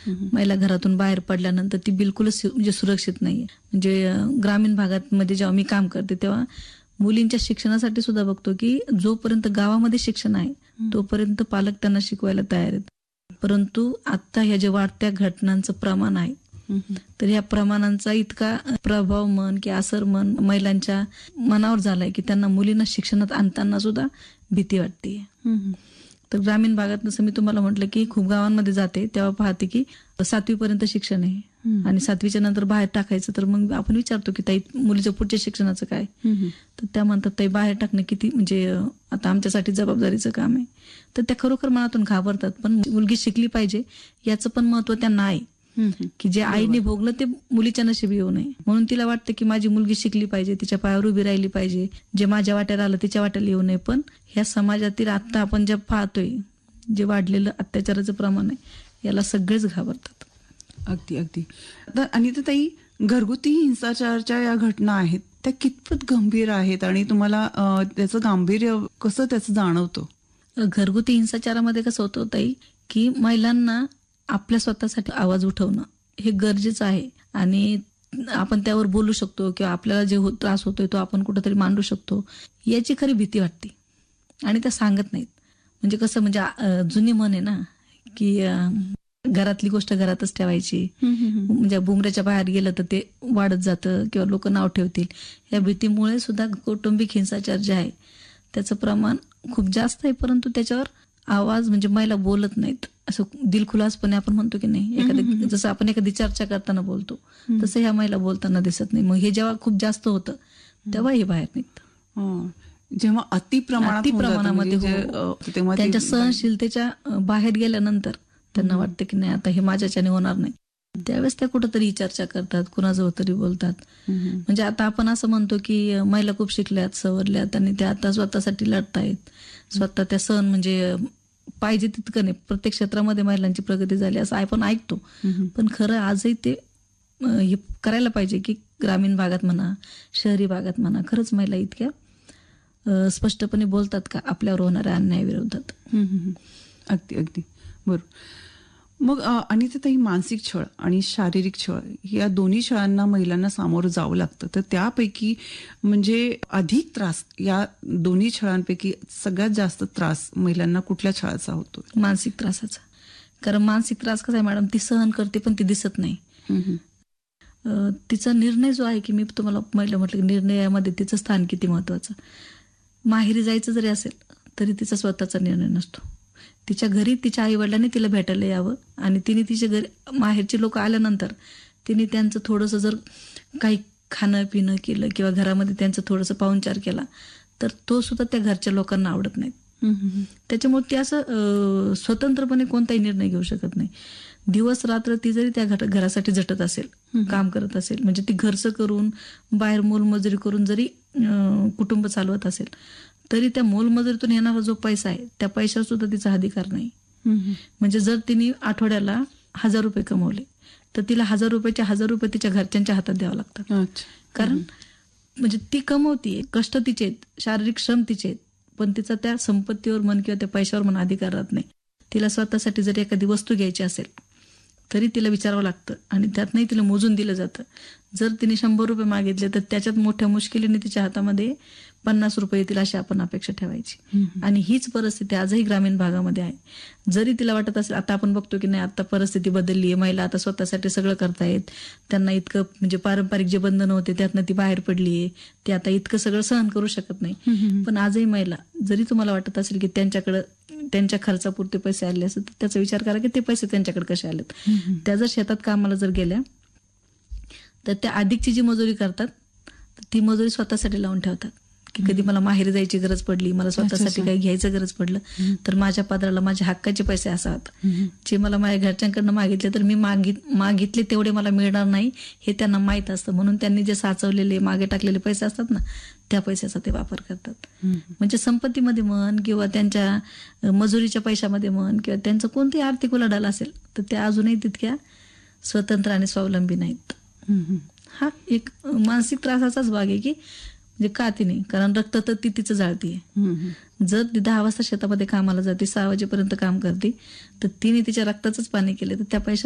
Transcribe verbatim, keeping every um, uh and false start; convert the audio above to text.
महिला घरातून बाहेर पडल्यानंतर ती बिलकुलच म्हणजे सुरक्षित नाहीये. म्हणजे ग्रामीण भागात मध्ये जेव्हा मी काम करते तेव्हा मुलींच्या शिक्षणासाठी सुद्धा बघतो की जोपर्यंत गावामध्ये शिक्षण आहे तोपर्यंत पालक त्यांना शिकवायला तयार आहेत. परंतु आता ह्या जे वाढत्या घटनांचं प्रमाण आहे तर ह्या प्रमाणांचा इतका प्रभाव म्हण की असर म्हण महिलांच्या मनावर झालाय की त्यांना मुलींना शिक्षणात आणताना सुद्धा भीती वाटते. तर ग्रामीण भागात जसं मी तुम्हाला म्हटलं की खूप गावांमध्ये जाते तेव्हा पाहते की सातवी पर्यंत शिक्षण आहे आणि सातवीच्या नंतर बाहेर टाकायचं तर मग आपण विचारतो की ताई मुलीचं पुढच्या शिक्षणाचं काय, तर त्या म्हणतात ताई बाहेर टाकणं किती म्हणजे आता आमच्यासाठी जबाबदारीचं काम आहे. तर त्या खरोखर मनातून घाबरतात. पण मुलगी शिकली पाहिजे याचं पण महत्व त्यांना आहे की जे आईने भोगलं ते मुलीच्या नशिबी येऊ नये. म्हणून तिला वाटतं की माझी मुलगी शिकली पाहिजे, तिच्या पायावर उभी राहिली पाहिजे, जे माझ्या वाट्याला आलं तिच्या वाट्याला येऊ नये. पण ह्या समाजातील आता आपण जे पाहतोय जे वाढलेलं अत्याचाराचं प्रमाण आहे याला सगळेच घाबरतात. अगदी अगदी. तर अनिताताई, घरगुती हिंसाचाराच्या या घटना आहेत त्या कितपत गंभीर आहेत आणि तुम्हाला त्याचं गांभीर्य कसं त्याचं जाणवतं? घरगुती हिंसाचारामध्ये कसं होतं ताई की महिलांना आपल्या स्वतःसाठी आवाज उठवणं हे गरजेचं आहे आणि आपण त्यावर बोलू शकतो किंवा आपल्याला जे त्रास होतोय तो आपण कुठेतरी मांडू शकतो याची खरी भीती वाटते आणि त्या सांगत नाहीत. म्हणजे कसं म्हणजे जुनी म्हण आहे ना की घरातली गोष्ट घरातच ठेवायची, म्हणजे बुमऱ्याच्या बाहेर गेलं तर ते वाढत जातं किंवा लोक नाव ठेवतील. या भीतीमुळे सुद्धा कौटुंबिक हिंसाचार जे आहे त्याचं प्रमाण खूप जास्त आहे. परंतु त्याच्यावर आवाज म्हणजे महिला बोलत नाहीत. असं दिलखुलासपणे आपण म्हणतो की नाही, एखादी जसं आपण एखादी चर्चा करताना बोलतो तसं ह्या महिला बोलताना दिसत नाही. मग हे जेव्हा खूप जास्त होतं तेव्हा हे बाहेर निघतं. जेव्हा अति प्रमाणामध्ये तेव्हा त्यांच्या सहनशीलतेच्या बाहेर गेल्यानंतर त्यांना वाटतं की नाही आता हे माझ्याच्याने होणार नाही, त्यावेळेस त्या कुठंतरी चर्चा करतात, कुणाजवळ तरी बोलतात. म्हणजे आता आपण असं म्हणतो की महिला खूप शिकल्यात सवरल्यात आणि त्या आता स्वतःसाठी लढतायत, स्वतः त्या सहन म्हणजे पाहिजे तितकं नाही. प्रत्येक क्षेत्रामध्ये महिलांची प्रगती झाली असं आपण ऐकतो. पण खरं आजही ते हे करायला पाहिजे की ग्रामीण भागात म्हणा शहरी भागात म्हणा खरंच महिला इतक्या स्पष्टपणे बोलतात का आपल्यावर होणाऱ्या अन्यायाविरोधात. अगदी अगदी बरोबर. मग अनिताताई, मानसिक छळ आणि शारीरिक छळ या दोन्ही छळांना महिलांना सामोरं जावं लागतं. तर त्यापैकी म्हणजे अधिक त्रास या दोन्ही छळांपैकी सगळ्यात जास्त त्रास महिलांना कुठल्या छळाचा होतो? मानसिक त्रासाचा. कारण मानसिक त्रास कसा आहे मॅडम, ती सहन करते पण ती दिसत नाही. तिचा निर्णय जो आहे की मी तुम्हाला महिला म्हटलं की निर्णयामध्ये तिचं स्थान किती महत्वाचं. माहेरी जायचं जरी असेल तरी तिचा स्वतःचा निर्णय नसतो. तिच्या घरी तिच्या आई वडिलांनी तिला भेटायला यावं आणि तिने तिच्या घरी माहेरचे लोक आल्यानंतर तिने त्यांचं थोडंसं जर काही खाणं पिणं केलं किंवा घरामध्ये त्यांचं थोडंसं पाहुणचार केला तर तो सुद्धा त्या घरच्या लोकांना आवडत नाही. त्याच्यामुळे ती असं स्वतंत्रपणे कोणताही निर्णय घेऊ शकत नाही. दिवस रात्र ती जरी त्या घरासाठी झटत असेल, काम करत असेल, म्हणजे ती घरचं करून बाहेर मोलमजुरी करून जरी कुटुंब चालवत असेल तरी त्या मोलमजुरीतून येणारा जो पैसा आहे त्या पैशावर सुद्धा तिचा अधिकार नाही. म्हणजे जर तिने आठवड्याला हजार रुपये कमवले तर तिला हजार रुपयाचे हजार रुपये तिच्या घरच्यांच्या हातात द्यावं लागतात. कारण म्हणजे ती कमवतीये, कष्ट तिचे आहेत, शारीरिक श्रम तिचे आहेत, पण तिचा त्या संपत्तीवर म्हण किंवा त्या पैशावर म्हण अधिकार राहत नाही. तिला स्वतःसाठी जर एखादी वस्तू घ्यायची असेल तरी तिला विचारावं लागतं आणि त्यातनंही तिला मोजून दिलं जातं. जर तिने शंभर रुपये मागितले तर त्याच्यात मोठ्या मुश्किलीने तिच्या हातामध्ये पन्नास रुपये येतील अशी आपण अपेक्षा ठेवायची. आणि हीच परिस्थिती आजही ग्रामीण भागामध्ये आहे. जरी तिला वाटत असेल, आता आपण बघतो की नाही आता परिस्थिती बदलली आहे, महिला आता स्वतःसाठी सगळं करतायत, त्यांना इतकं म्हणजे पारंपरिक जे बंधन होते त्यातनं ती बाहेर पडलीये, ती आता इतकं सगळं सहन करू शकत नाही. पण आजही महिला जरी तुम्हाला वाटत असेल की त्यांच्याकडे त्यांच्या खर्चापुरते पैसे आले असेल तर त्याचा विचार करा की ते पैसे त्यांच्याकडे कसे आलेत. त्या जर शेतात कामाला जर गेल्या तर त्या अधिकची जी मजुरी करतात ती मजुरी स्वतःसाठी लावून ठेवतात की कधी मला माहेरी जायची गरज पडली, मला स्वतःसाठी काही घ्यायचं गरज पडलं तर माझ्या पदराला माझ्या हक्काचे पैसे असावेत. जे मला माझ्या घरच्यांकडनं मागितले तर मी मागित मागितले तेवढे मला मिळणार नाही हे त्यांना माहीत असतं. म्हणून त्यांनी जे साचवलेले मागे टाकलेले पैसे असतात ना त्या पैशाचा ते वापर करतात. म्हणजे संपत्तीमध्ये म्हण किंवा त्यांच्या मजुरीच्या पैशामध्ये म्हण किंवा त्यांचं कोणतीही आर्थिक उलाढाल असेल तर त्या अजूनही तितक्या स्वतंत्र आणि स्वावलंबी नाहीत. हा एक मानसिक त्रासाचाच भाग आहे की म्हणजे का ती नाही, कारण रक्त तर ती तिचं जाळतीये. जर ती दहा वाजता शेतामध्ये कामाला जाते, सहा वाजेपर्यंत काम करते तर तिने तिच्या रक्ताचंच पाणी केलं तर त्या पैशात